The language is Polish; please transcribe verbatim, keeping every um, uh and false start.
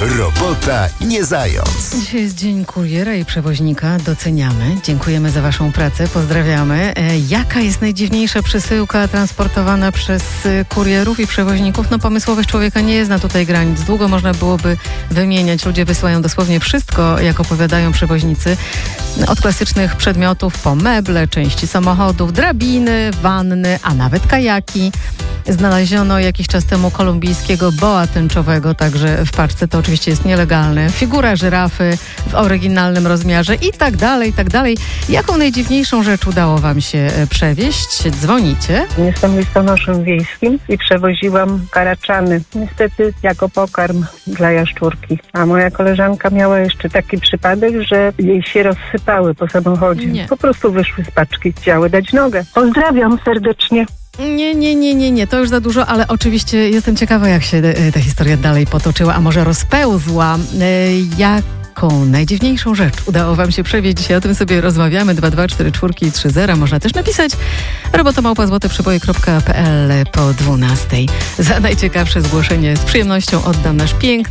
Robota nie zając. Dzisiaj jest Dzień Kuriera i Przewoźnika. Doceniamy. Dziękujemy za Waszą pracę. Pozdrawiamy. E, jaka jest najdziwniejsza przesyłka transportowana przez kurierów i przewoźników? No pomysłowość człowieka nie zna tutaj granic. Długo można byłoby wymieniać. Ludzie wysyłają dosłownie wszystko, jak opowiadają przewoźnicy. Od klasycznych przedmiotów po meble, części samochodów, drabiny, wanny, a nawet kajaki. Znaleziono jakiś czas temu kolumbijskiego boa tęczowego, także w paczce. To oczywiście jest nielegalne. Figura żyrafy w oryginalnym rozmiarze i tak dalej, i tak dalej. Jaką najdziwniejszą rzecz udało Wam się przewieźć? Dzwonicie. Jestem listonoszem wiejskim i przewoziłam karaczany. Niestety jako pokarm dla jaszczurki. A moja koleżanka miała jeszcze taki przypadek, że jej się rozsypały po samochodzie. Nie. Po prostu wyszły z paczki. Chciały dać nogę. Pozdrawiam serdecznie. Nie, nie, nie, nie, nie, to już za dużo, ale oczywiście jestem ciekawa, jak się ta historia dalej potoczyła, a może rozpełzła. Jaką najdziwniejszą rzecz udało Wam się przewieźć? Dzisiaj o tym sobie rozmawiamy. dwa dwa cztery cztery trzy zero. Można też napisać robota małpa złote przyboje kropka p l po dwunastej. Za najciekawsze zgłoszenie z przyjemnością oddam nasz piękny